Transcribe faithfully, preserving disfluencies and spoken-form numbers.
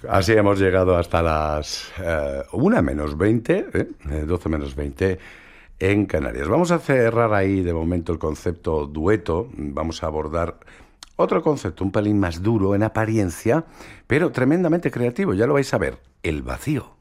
Así hemos llegado hasta las eh, una menos veinte, ¿eh? doce menos veinte en Canarias. Vamos a cerrar ahí de momento el concepto dueto. Vamos a abordar otro concepto un pelín más duro en apariencia, pero tremendamente creativo. Ya lo vais a ver, el vacío.